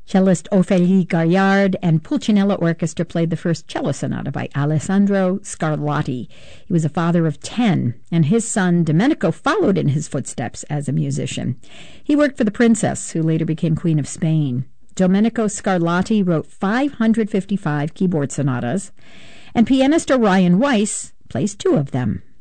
Cellist Ophélie Gaillard and Pulcinella Orchestra played the first cello sonata by Alessandro Scarlatti. He was a father of 10, and his son Domenico followed in his footsteps as a musician. He worked for the princess, who later became Queen of Spain. Domenico Scarlatti wrote 555 keyboard sonatas, and pianist Orion Weiss plays 2 of them.